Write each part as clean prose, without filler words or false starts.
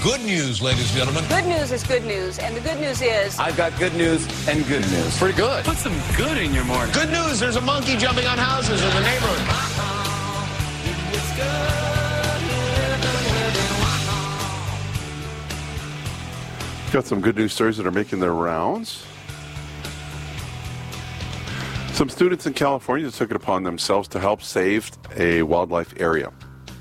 good news, ladies and gentlemen. Good news is good news, and the good news is... I've got good news and good news. Pretty good. Put some good in your morning. Good news, there's a monkey jumping on houses in the neighborhood. Got some good news stories that are making their rounds. Some students in California took it upon themselves to help save a wildlife area.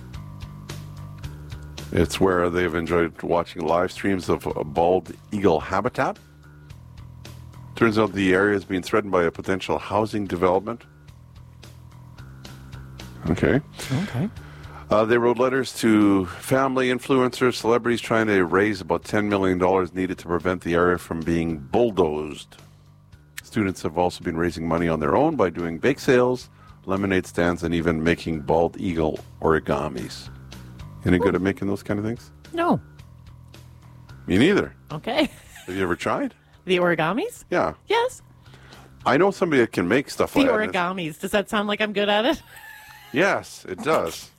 It's where they've enjoyed watching live streams of bald eagle habitat. Turns out the area is being threatened by a potential housing development. Okay. They wrote letters to family, influencers, celebrities trying to raise about $10 million needed to prevent the area from being bulldozed. Students have also been raising money on their own by doing bake sales, lemonade stands, and even making bald eagle origamis. Any good at making those kind of things? No. Me neither. Okay. Have you ever tried? The origamis? Yeah. Yes. I know somebody that can make stuff The like origamis. Does that sound like I'm good at it? Yes, it does.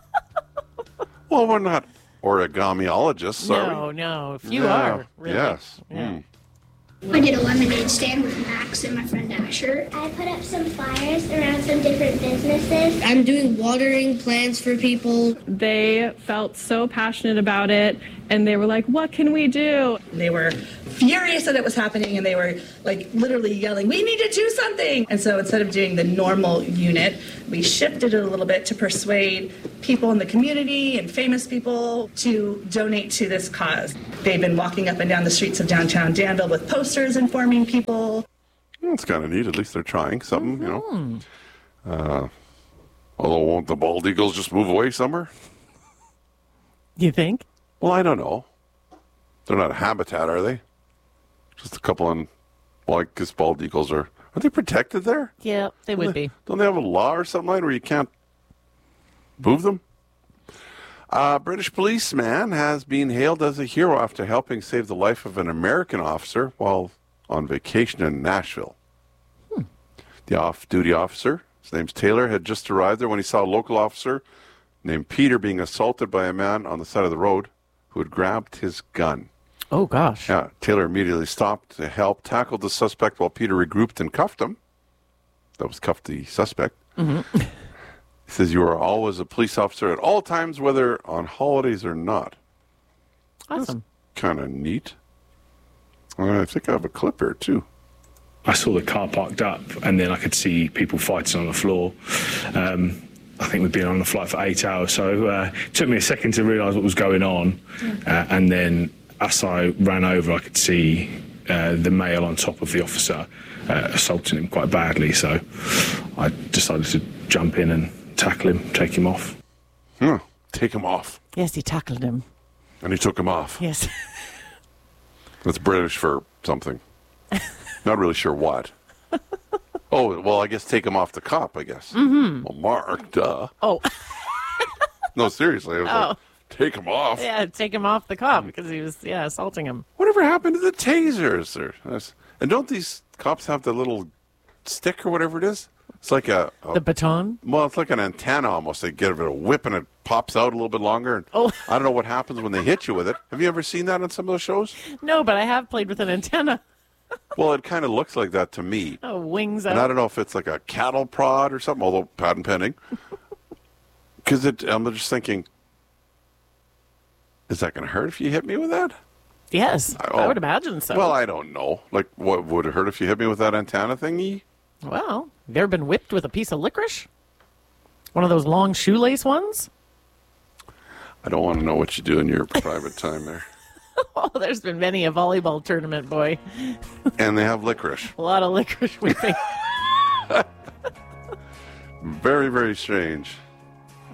Well, we're not origamiologists, are we? No. If you are, really. Yes. Yeah. I did a lemonade stand with Max and my friend Asher. I put up some flyers around some different businesses. I'm doing watering plants for people. They felt so passionate about it, and they were like, what can we do? They were furious that it was happening, and they were like literally yelling, we need to do something. And so instead of doing the normal unit, we shifted it a little bit to persuade people in the community and famous people to donate to this cause. They've been walking up and down the streets of downtown Danville with posters informing people. It's kind of neat. At least they're trying something, you know. Although, won't the bald eagles just move away somewhere? You think? Well, I don't know. They're not a habitat, are they? Just a couple on... Well, I guess bald eagles are they protected there? Yeah, they would be. Don't they have a law or something like that where you can't move them? A British policeman has been hailed as a hero after helping save the life of an American officer while on vacation in Nashville. The off-duty officer, his name's Taylor, had just arrived there when he saw a local officer named Peter being assaulted by a man on the side of the road who had grabbed his gun. Oh, gosh. Yeah, Taylor immediately stopped to help, tackled the suspect while Peter regrouped and cuffed him. That was cuffed the suspect. Mm-hmm. He says, you are always a police officer at all times, whether on holidays or not. Awesome. That's kind of neat. I think I have a clip here, too. I saw the car parked up, and then I could see people fighting on the floor. I think we'd been on the flight for 8 hours, so it took me a second to realise what was going on. And then as I ran over, I could see the male on top of the officer assaulting him quite badly. So I decided to jump in and tackle him, take him off. Take him off. Yes, he tackled him. And he took him off. Yes. That's British for something. Not really sure what. Oh, well, I guess take him off the cop, I guess. Mm-hmm. Well, Mark, duh. Oh. No, seriously. I was like, take him off. Yeah, take him off the cop because he was, assaulting him. Whatever happened to the tasers? And don't these cops have the little stick or whatever it is? It's like the baton? Well, it's like an antenna almost. They give it a whip and it pops out a little bit longer. And I don't know what happens when they hit you with it. Have you ever seen that on some of those shows? No, but I have played with an antenna. Well, it kind of looks like that to me. Oh, wings out. And I don't know if it's like a cattle prod or something, although patent pending. Because I'm just thinking, is that going to hurt if you hit me with that? Yes, I would imagine so. Well, I don't know. Like, what would it hurt if you hit me with that antenna thingy? Well, have you ever been whipped with a piece of licorice? One of those long shoelace ones? I don't want to know what you do in your private time there. Oh, there's been many a volleyball tournament, boy. And they have licorice. A lot of licorice whipping. Very, very strange.